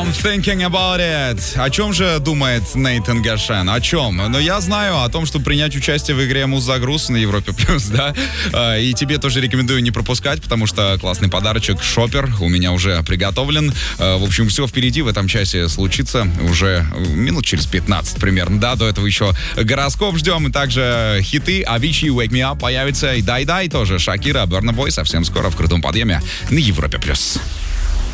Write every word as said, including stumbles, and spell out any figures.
I'm thinking about it. О чем же думает Нейтан Гошен? О чем? Но я знаю о том, что принять участие в игре Муз-загруз на Европе Плюс, да? И тебе тоже рекомендую не пропускать, потому что классный подарочек шопер у меня уже приготовлен. В общем, все впереди в этом часе случится уже минут через пятнадцать примерно, да? До этого еще гороскоп ждем, и также хиты Avicii, Wake Me Up появится, и Дай Дай тоже, Шакира, Burna Boy совсем скоро в крутом подъеме на Европе Плюс.